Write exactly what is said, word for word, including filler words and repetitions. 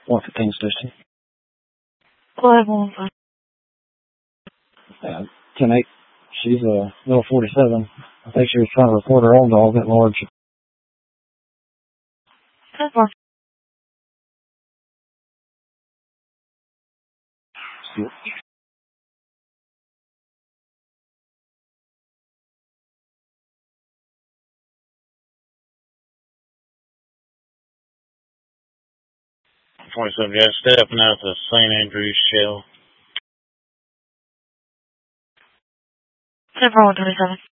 one fifteen station. Go ahead, one five. Uh, ten eight. She's a little forty-seven. I think she was trying to record her own dog at large. ten four. twenty-seven, yeah, stepping out to Saint Andrews Shell. ten four one twenty-seven.